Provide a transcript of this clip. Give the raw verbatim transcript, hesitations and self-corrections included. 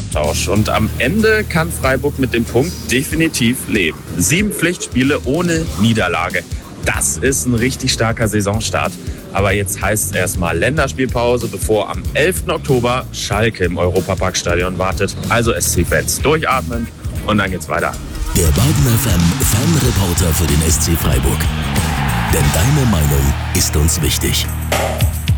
Austausch. Und am Ende kann Freiburg mit dem Punkt definitiv leben. Sieben Pflichtspiele ohne Niederlage. Das ist ein richtig starker Saisonstart. Aber jetzt heißt es erstmal Länderspielpause, bevor am elften Oktober Schalke im Europaparkstadion wartet. Also S C-Fans durchatmen und dann geht's weiter. Der Baden F M Fanreporter für den S C Freiburg. Denn deine Meinung ist uns wichtig.